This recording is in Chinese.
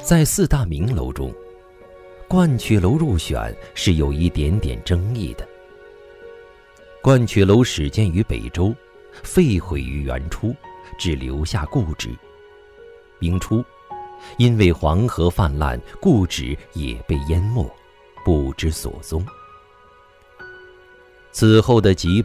在四大名楼中，鹳曲楼入选是有一点点争议的。鹳曲楼始建于北周，废毁于元初，只留下故址。明初，因为黄河泛滥，故址也被淹没，不知所踪。此后的几